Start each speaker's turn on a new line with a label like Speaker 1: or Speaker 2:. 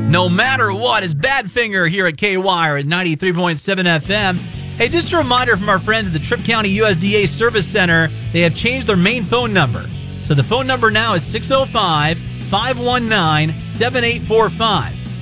Speaker 1: No matter what, it's Badfinger here at K-Wire at 93.7 FM. Hey, just a reminder from our friends at the Tripp County USDA Service Center, they have changed their main phone number. So the phone number now is 605-519-7845.